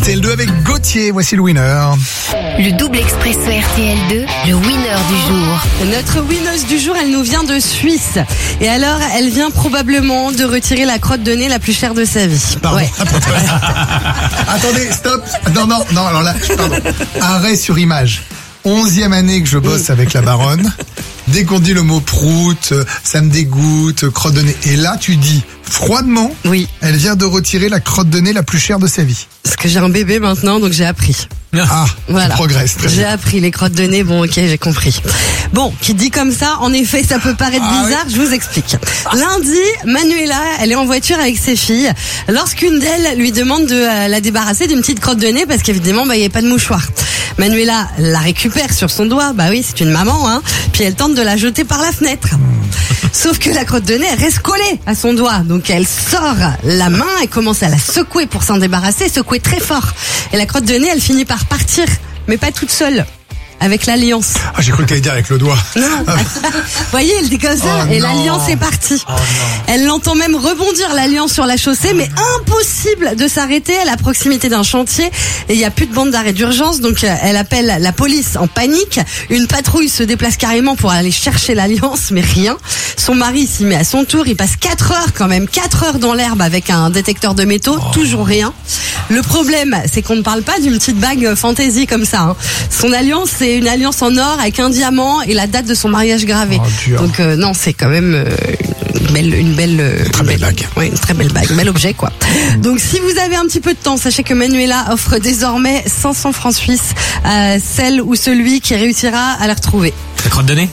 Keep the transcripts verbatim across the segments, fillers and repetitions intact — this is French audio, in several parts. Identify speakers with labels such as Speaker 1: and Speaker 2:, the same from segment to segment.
Speaker 1: R T L deux avec Gauthier, voici le winner.
Speaker 2: Le double expresso R T L deux, le winner du jour.
Speaker 3: Notre winneuse du jour, elle nous vient de Suisse. Et alors, elle vient probablement de retirer la crotte de nez la plus chère de sa vie.
Speaker 1: Pardon.
Speaker 3: Ouais.
Speaker 1: Attendez, stop. Non, non, non, alors là, pardon. Arrêt sur image. Onzième année que je bosse avec la baronne. Dès qu'on dit le mot prout, ça me dégoûte, crotte de nez. Et là, tu dis froidement,
Speaker 3: Oui,
Speaker 1: elle vient de retirer la crotte de nez la plus chère de sa vie.
Speaker 3: parce que j'ai un bébé maintenant, donc j'ai appris.
Speaker 1: Ah,
Speaker 3: Voilà.
Speaker 1: tu progresses. Très
Speaker 3: J'ai
Speaker 1: bien.
Speaker 3: appris les crottes de nez, bon ok, j'ai compris. Bon, qui dit comme ça, en effet, ça peut paraître
Speaker 1: Ah,
Speaker 3: bizarre, je vous explique. Lundi, Manuela, elle est en voiture avec ses filles, lorsqu'une d'elles lui demande de euh, la débarrasser d'une petite crotte de nez, parce qu'évidemment, bah, il n'y avait pas de mouchoir. Manuela la récupère sur son doigt, bah oui, c'est une maman, hein, puis elle tente de la jeter par la fenêtre. Sauf que la crotte de nez elle reste collée à son doigt, donc elle sort la main et commence à la secouer pour s'en débarrasser, secouer très fort. Et la crotte de nez, elle finit par partir, mais pas toute seule, avec l'alliance.
Speaker 1: Ah, j'ai cru que t'allais dire avec le doigt.
Speaker 3: Non, vous voyez, elle dit comme ça,
Speaker 1: Oh
Speaker 3: et
Speaker 1: non.
Speaker 3: l'alliance est partie. Elle l'entend même rebondir, l'alliance, sur la chaussée, mais impossible de s'arrêter. Elle est à proximité d'un chantier et il n'y a plus de bande d'arrêt d'urgence, donc euh, elle appelle la police en panique. Une patrouille se déplace carrément pour aller chercher l'alliance, mais rien. Son mari s'y met à son tour, il passe quatre heures quand même, quatre heures dans l'herbe avec un détecteur de métaux, toujours rien. Le problème, c'est qu'on ne parle pas d'une petite bague fantaisie comme ça, hein. Son alliance, c'est une alliance en or avec un diamant et la date de son mariage gravée.
Speaker 1: Oh, dur.
Speaker 3: Donc euh, non, c'est quand même euh, une belle, une belle, euh,
Speaker 1: très belle bague.
Speaker 3: Ouais, une très belle bague, un bel objet quoi. Donc si vous avez un petit peu de temps, sachez que Manuela offre désormais cinq cents francs suisses à celle ou celui qui réussira à la retrouver.
Speaker 4: La crotte de nez.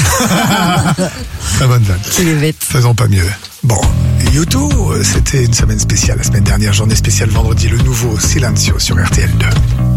Speaker 1: Très bonne vanne.
Speaker 3: Qui est bête.
Speaker 1: Faisons pas mieux. Bon, YouTube, c'était une semaine spéciale. La semaine dernière, journée spéciale vendredi, le nouveau Silencio sur R T L deux.